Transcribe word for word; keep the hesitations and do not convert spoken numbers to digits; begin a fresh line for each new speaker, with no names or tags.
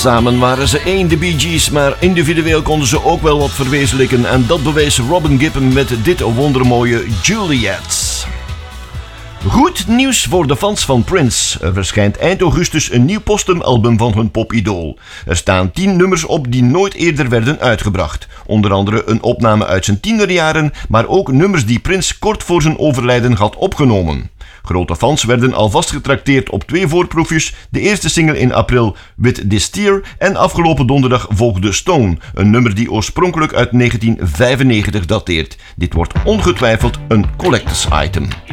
Samen waren ze één, de Bee Gees, maar individueel konden ze ook wel wat verwezenlijken. En dat bewees Robin Gibb met dit wondermooie Juliet. Goed nieuws voor de fans van Prince. Er verschijnt eind augustus een nieuw postumalbum van hun popidool. Er staan tien nummers op die nooit eerder werden uitgebracht. Onder andere een opname uit zijn tienerjaren, maar ook nummers die Prince kort voor zijn overlijden had opgenomen. Grote fans werden alvast getrakteerd op twee voorproefjes. De eerste single in april, With This Tear, en afgelopen donderdag volgde Stone, een nummer die oorspronkelijk uit negentien vijfennegentig dateert. Dit wordt ongetwijfeld een collectors item.